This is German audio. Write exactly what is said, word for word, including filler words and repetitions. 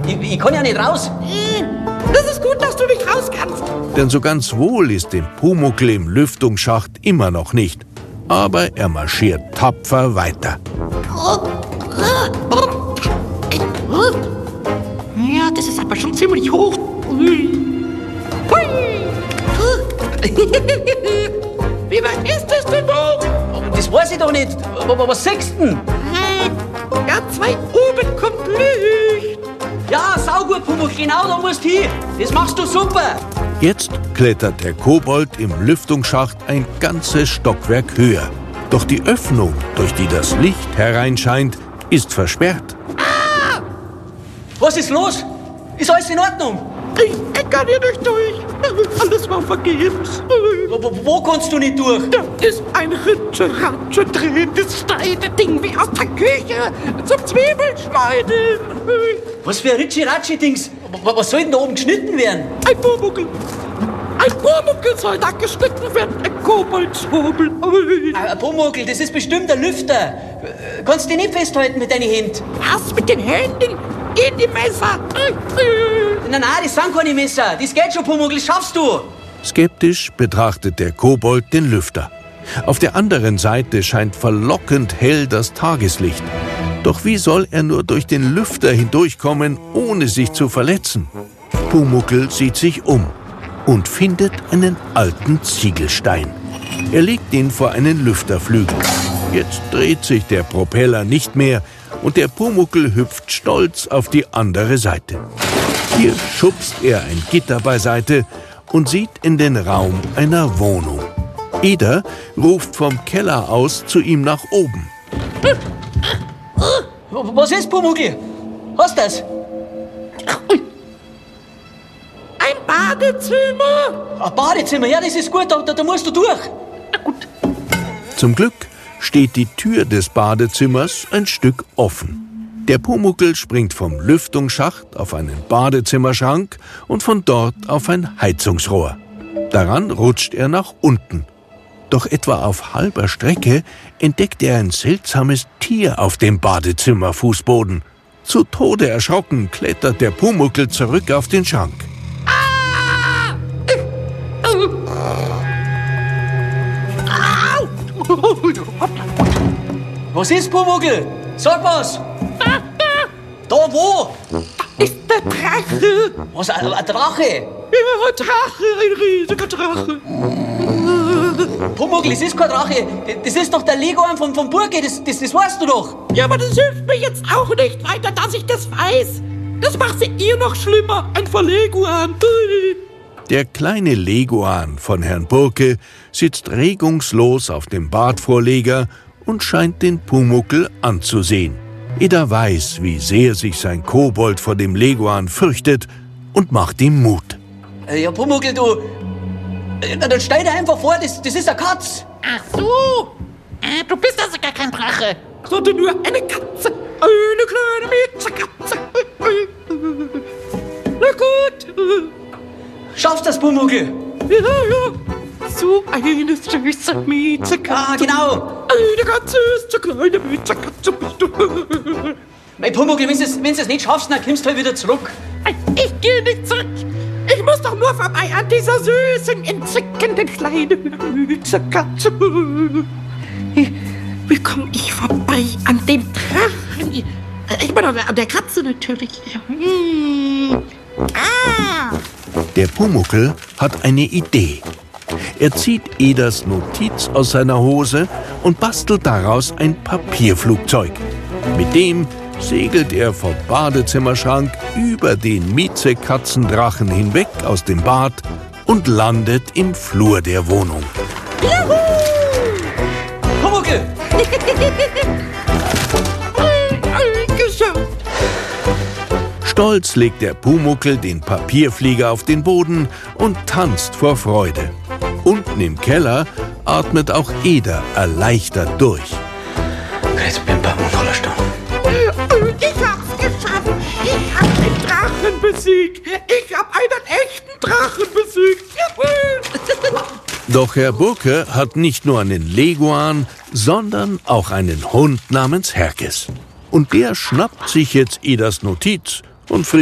Ich, ich kann ja nicht raus. Das ist gut, dass du nicht raus kannst. Denn so ganz wohl ist dem Pumuckl im Lüftungsschacht immer noch nicht. Aber er marschiert tapfer weiter. Ja, das ist aber schon ziemlich hoch. Hui. Hui. Wie weit ist das denn hoch? Das weiß ich doch nicht. Was siehst du denn? Ganz weit oben kommt Licht. Ja, saugut, Pumuckl, genau da musst du hin. Das machst du super. Jetzt klettert der Kobold im Lüftungsschacht ein ganzes Stockwerk höher. Doch die Öffnung, durch die das Licht hereinscheint, ist versperrt. Ah! Was ist los? Ist alles in Ordnung? Ich kann hier nicht durch. Alles war vergebens. Wo, wo, wo kannst du nicht durch? Da ist ein Ritsche-Ratsche drehendes Schneideding wie aus der Küche zum Zwiebelschneiden. Was für ein Ritschi-Ratschi-Dings? Was soll denn da oben geschnitten werden? Ein Pumuckl. Ein Pumuckl soll da geschnitten werden. Ein Koboldshobel. Ein Pumuckl, das ist bestimmt ein Lüfter. Kannst du dich nicht festhalten mit deinen Händen? Was mit den Händen? In die Messer. Nein, nein, das sind keine Messer. Das geht schon, Pumuckl, das schaffst du. Skeptisch betrachtet der Kobold den Lüfter. Auf der anderen Seite scheint verlockend hell das Tageslicht. Doch wie soll er nur durch den Lüfter hindurchkommen, ohne sich zu verletzen? Pumuckl sieht sich um und findet einen alten Ziegelstein. Er legt ihn vor einen Lüfterflügel. Jetzt dreht sich der Propeller nicht mehr und der Pumuckl hüpft stolz auf die andere Seite. Hier schubst er ein Gitter beiseite und sieht in den Raum einer Wohnung. Eder ruft vom Keller aus zu ihm nach oben. Was ist, Pumuckl? Hast du das? Ein Badezimmer. Ein Badezimmer, ja, das ist gut, da, da musst du durch. Na gut. Zum Glück steht die Tür des Badezimmers ein Stück offen. Der Pumuckl springt vom Lüftungsschacht auf einen Badezimmerschrank und von dort auf ein Heizungsrohr. Daran rutscht er nach unten. Doch etwa auf halber Strecke entdeckt er ein seltsames Tier auf dem Badezimmerfußboden. Zu Tode erschrocken klettert der Pumuckl zurück auf den Schrank. Ah! Was ist, Pumuckl? Sag was. Da wo? Da ist der Drache. Was, ein, ein Drache? Ja, ein Drache, ein riesiger Drache. Pumuckl, das ist kein Drache. Das ist doch der Leguan vom, vom Burge, das, das, das weißt du doch. Ja, aber das hilft mir jetzt auch nicht weiter, dass ich das weiß. Das macht sie ihr noch schlimmer. Ein Verleguan. Der kleine Leguan von Herrn Burke sitzt regungslos auf dem Badvorleger und scheint den Pumuckl anzusehen. Eder weiß, wie sehr sich sein Kobold vor dem Leguan fürchtet und macht ihm Mut. Ja, Pumuckl, du... Dann stell dir einfach vor, das, das ist eine Katz. Ach so. Äh, du bist also gar kein Drache. Sondern nur eine Katze. Eine kleine Mietzekatze. Na gut. Schaffst du das, Pumuckl? Ja, ja. So eine süße Mietzekatze. Ah, genau. Eine ganz süße kleine Mietzekatze bist du. Mein Pumuckl, wenn du es wenn du's nicht schaffst, dann kommst du halt wieder zurück. Ich gehe nicht zurück. Ich muss doch nur vorbei an dieser süßen, entzückenden kleinen Mietzekatze. Wie komme ich vorbei an dem Drachen? Ich meine, an der Katze natürlich. Hm. Ah! Der Pumuckl hat eine Idee. Er zieht Eders Notiz aus seiner Hose und bastelt daraus ein Papierflugzeug. Mit dem segelt er vom Badezimmerschrank über den Mietzekatzendrachen hinweg aus dem Bad und landet im Flur der Wohnung. Juhu! Pumuckl! Geschafft! Stolz legt der Pumuckl den Papierflieger auf den Boden und tanzt vor Freude. Unten im Keller atmet auch Eder erleichtert durch. Jetzt bin ich beim voller Stand. Ich hab's geschafft! Ich hab den Drachen besiegt! Ich hab einen echten Drachen besiegt! Doch Herr Burke hat nicht nur einen Leguan, sondern auch einen Hund namens Herkes. Und der schnappt sich jetzt Eders Notiz und